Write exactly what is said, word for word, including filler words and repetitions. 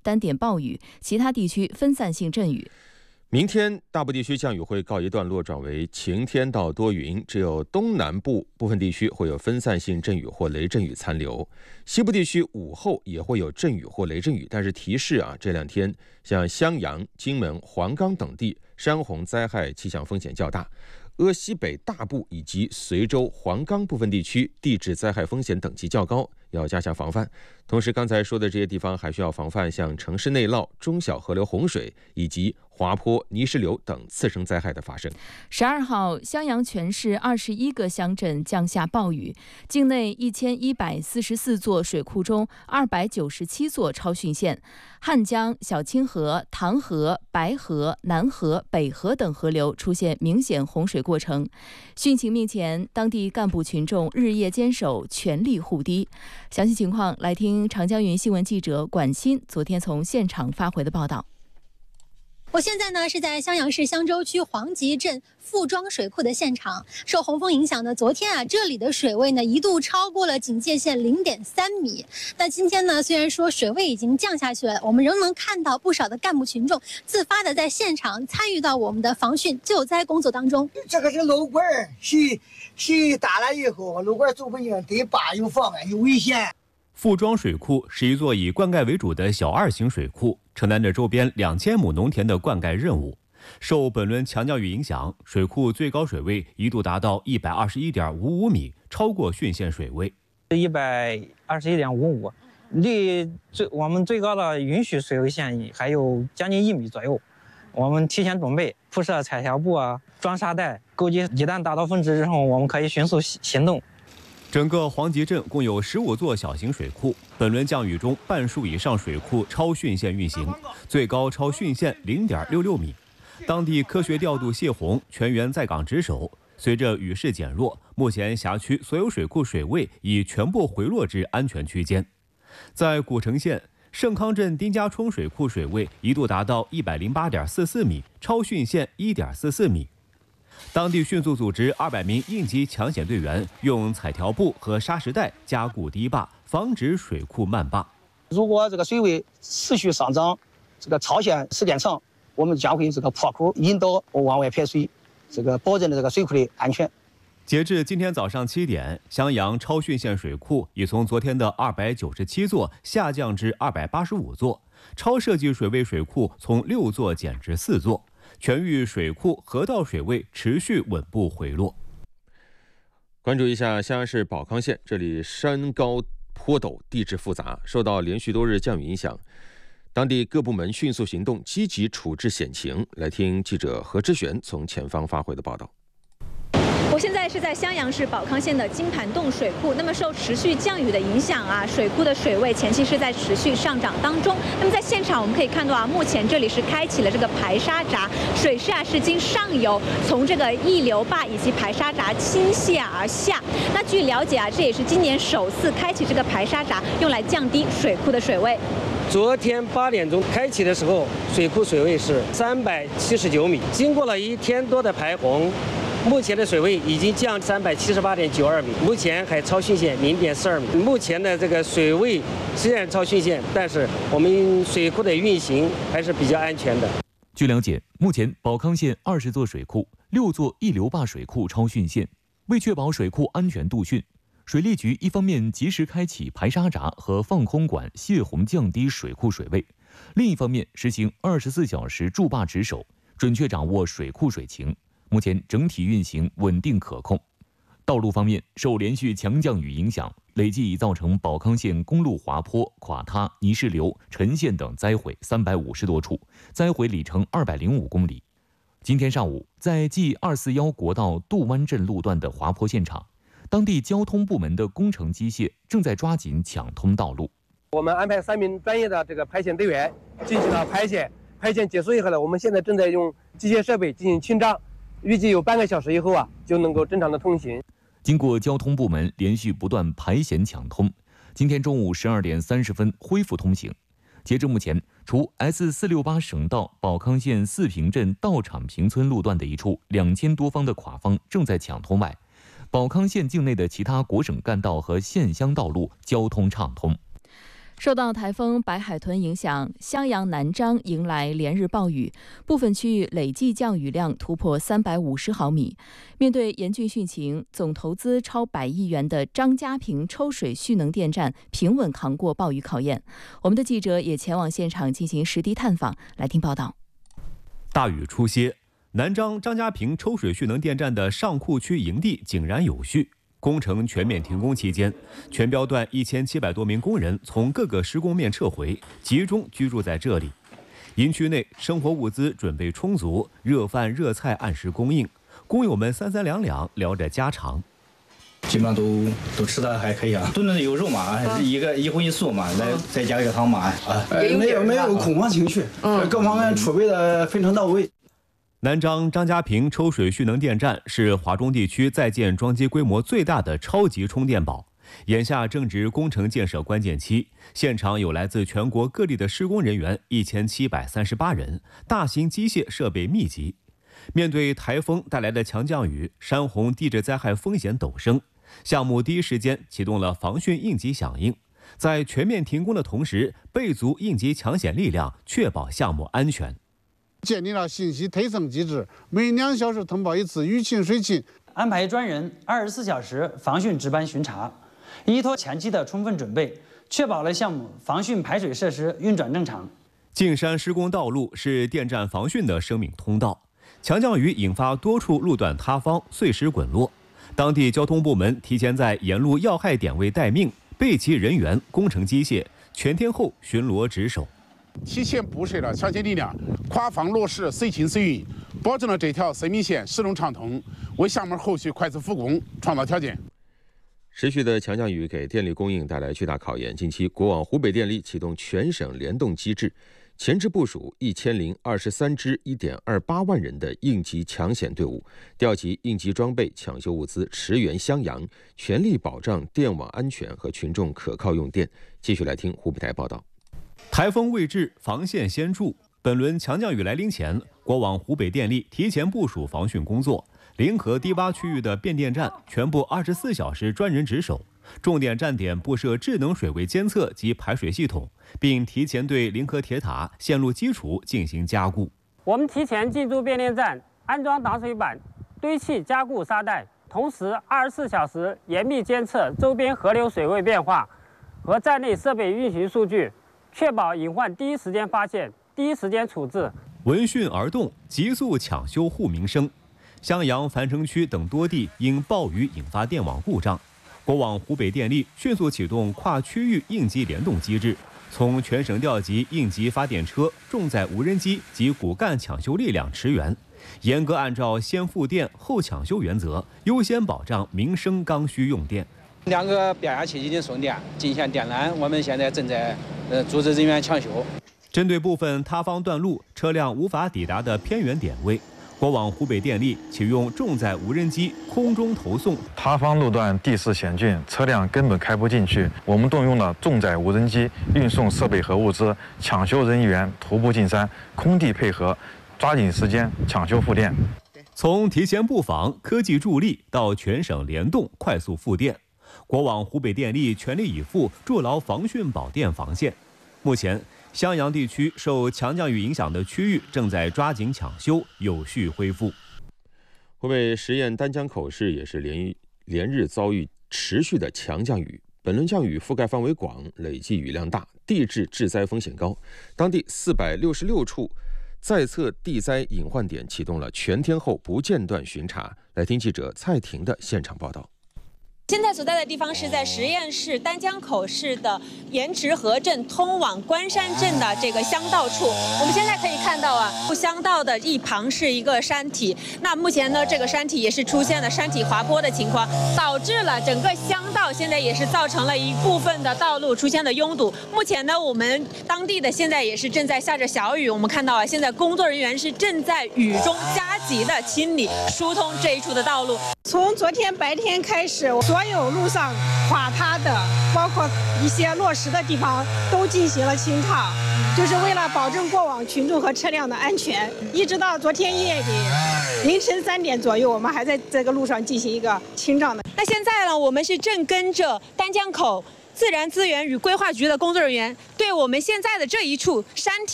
单点暴雨，其他地区分散性阵雨。 明天大部地区降雨会告一段落，转为晴天到多云，只有东南部部分地区会有分散性阵雨或雷阵雨残留。西部地区午后也会有阵雨或雷阵雨，但是提示啊，这两天像襄阳、荆门、黄冈等地山洪灾害气象风险较大。鄂西北大部以及随州、黄冈部分地区地质灾害风险等级较高，要加强防范。同时，刚才说的这些地方还需要防范像城市内涝、中小河流洪水以及滑坡、泥石流等次生灾害的发生。 十二号，襄阳全市二十一个乡镇降下暴雨，境内一千一百四十四座水库中，二百九十七座超汛线。汉江、小清河、唐河、白河、南河、北河等河流出现明显洪水过程。汛情面前，当地干部群众日夜坚守，全力护堤。详细情况来听长江云新闻记者管欣昨天从现场发回的报道。 我现在呢是在襄阳市襄州区黄集镇富庄水库的现场。受洪峰影响呢，昨天啊这里的水位呢一度超过了警戒线零点三米。那今天呢，虽然说水位已经降下去了，我们仍能看到不少的干部群众自发的在现场参与到我们的防汛救灾工作当中。 这个是漏管，水水大了以后，漏管走不进，对坝有妨碍，有危险。 富庄水库是一座以灌溉为主的小二型水库，承担着周边两千亩农田的灌溉任务。受本轮强降雨影响，水库最高水位一度达到一百二十一点五五米，超过汛线水位。 一百二十一点五五，离最我们最高的允许水位线还有将近一米左右。我们提前准备铺设彩条布啊，装沙袋，构机一旦达到峰值之后，我们可以迅速行动。 整个黄集镇共有十五座小型水库，本轮降雨中半数以上水库超汛线运行，最高超汛线零点六六米。当地科学调度泄洪，全员在岗值守。随着雨势减弱，目前辖区所有水库水位已全部回落至安全区间。在古城县盛康镇丁家冲水库水位一度达到一百零八点四四米，超汛线一点四四米。当地迅速组织二百名应急抢险队员，用彩条布和沙石带加固堤坝，防止水库漫坝。 如果这个水位持续上涨，这个超限时间长，我们将会这个破口引导往外排水，这个保证了这个水库的安全。 截至今天早上七点，襄阳超汛线水库已从昨天的二百九十七座下降至二百八十五座，超设计水位水库从六座减至四座。全域水库河道水位持续稳步回落。 关注一下襄阳市保康县，这里山高坡陡，地质复杂，受到连续多日降雨影响，当地各部门迅速行动，积极处置险情。来听记者何之璇从前方发回的报道。 我现在是在襄阳市保康县的金盘洞水库。那么受持续降雨的影响啊，水库的水位前期是在持续上涨当中。那么在现场我们可以看到啊，目前这里是开启了这个排沙闸，水势啊是经上游从这个溢流坝以及排沙闸倾泻而下。那据了解啊，这也是今年首次开启这个排沙闸，用来降低水库的水位。 昨天八点钟开启的时候，水库水位是三百七十九米，经过了一天多的排洪，目前的水位已经降三百七十八点九二米，目前还超汛线零点四二米。目前的这个水位虽然超汛线，但是我们水库的运行还是比较安全的。 据了解，目前保康县二十座水库、六座溢流坝水库超汛线。为确保水库安全度汛，水利局一方面及时开启排沙闸和放空管泄洪，降低水库水位；另一方面实行二十四小时筑坝值守，准确掌握水库水情。目前整体运行稳定可控。道路方面，受连续强降雨影响，累计已造成保康县公路滑坡、垮塌、泥石流、沉陷等灾毁三百五十多处，灾毁里程二百零五公里。今天上午，在 G 二四一国道渡湾镇路段的滑坡现场，当地交通部门的工程机械正在抓紧抢通道路。 我们安排三名专业的这个排险队员进行了排险，排险结束以后呢，我们现在正在用机械设备进行清障，预计有半个小时以后啊，就能够正常的通行。 经过交通部门连续不断排险抢通，今天中午十二点三十分恢复通行。截至目前，除 S 四六八省道保康县四平镇道场坪村路段的一处两千多方的垮方正在抢通外，保康县境内的其他国省干道和县乡道路交通畅通。 受到台风白海豚影响，襄阳南漳迎来连日暴雨，部分区域累计降雨量突破三百五十毫米。面对严峻汛情，总投资超百亿元的张家坪抽水蓄能电站平稳扛过暴雨考验。我们的记者也前往现场进行实地探访，来听报道。 大雨初歇，南漳张家坪抽水蓄能电站的上库区营地井然有序。工程全面停工期间，全标段一千七百多名工人从各个施工面撤回，集中居住在这里。营区内生活物资准备充足，热饭热菜按时供应，工友们三三两两聊着家常。 基本上都都吃的还可以啊，炖的有肉嘛，嗯、一个一荤一素嘛，来再加一个汤嘛啊， 没有没有恐慌情绪，嗯、各方面储备的非常到位。 南漳张家坪抽水蓄能电站是华中地区在建装机规模最大的超级充电宝，眼下正值工程建设关键期，现场有来自全国各地的施工人员一千七百三十八人，大型机械设备密集。面对台风带来的强降雨，山洪地质灾害风险陡升，项目第一时间启动了防汛应急响应，在全面停工的同时，备足应急抢险力量，确保项目安全。 建立了信息推送机制，每两小时通报一次雨情水情， 安排专人二十四小时防汛值班巡查，依托前期的充分准备，确保了项目防汛排水设施运转正常。 进山施工道路是电站防汛的生命通道，强降雨引发多处路段塌方、碎石滚落，当地交通部门提前在沿路要害点位待命，备齐人员、工程机械，全天候巡逻值守。 提前布设了抢险力量，跨方落实随清随运，保证了这条生命线始终畅通，为项目后续快速复工创造条件。 持续的强降雨给电力供应带来巨大考验。近期，国网湖北电力启动全省联动机制，前置部署一千零二十三支一点二八万人的应急抢险队伍，调集应急装备、抢修物资，驰援襄阳，全力保障电网安全和群众可靠用电。继续来听湖北台报道。 台风未至，防线先筑。本轮强降雨来临前，国网湖北电力提前部署防汛工作，临河低洼区域的变电站全部二十四小时专人值守，重点站点布设智能水位监测及排水系统，并提前对临河铁塔线路基础进行加固。 我们提前进驻变电站，安装挡水板，堆砌加固沙袋，同时二十四小时严密监测周边河流水位变化和站内设备运行数据，确保隐患第一时间发现，第一时间处置。 闻讯而动，急速抢修护民生。襄阳、樊城区等多地因暴雨引发电网故障，国网湖北电力迅速启动跨区域应急联动机制，从全省调集应急发电车、重载无人机及骨干抢修力量驰援，严格按照先复电后抢修原则，优先保障民生刚需用电。 两个变压器已经送电，进线电缆，我们现在正在呃组织人员抢修。 针对部分塌方段路、车辆无法抵达的偏远点位，国网湖北电力启用重载无人机空中投送。 塌方路段地势险峻，车辆根本开不进去，我们动用了重载无人机运送设备和物资，抢修人员徒步进山，空地配合，抓紧时间抢修复电。 从提前布防、科技助力到全省联动快速复电，国网湖北电力全力以赴筑牢防汛保电防线。目前，襄阳地区受强降雨影响的区域正在抓紧抢修，有序恢复。 湖北十堰丹江口市也是连连日遭遇持续的强降雨，本轮降雨覆盖范围广，累计雨量大，地质致灾风险高。当地四百六十六处在测地灾隐患点启动了全天候不间断巡查。来听记者蔡婷的现场报道。 现在所在的地方是在十堰市丹江口市的盐池河镇通往关山镇的这个乡道处。我们现在可以看到啊，乡道的一旁是一个山体。那目前呢，这个山体也是出现了山体滑坡的情况，导致了整个乡道现在也是造成了一部分的道路出现了拥堵。目前呢，我们当地的现在也是正在下着小雨。我们看到啊，现在工作人员是正在雨中加急的清理疏通这一处的道路。 从昨天白天开始，所有路上垮塌的，包括一些落石的地方，都进行了清场，就是为了保证过往群众和车辆的安全。一直到昨天夜里凌晨三点左右，我们还在这个路上进行一个清障的。 那现在呢，我们是正跟着丹江口自然资源与规划局的工作人员对我们现在的这一处山体。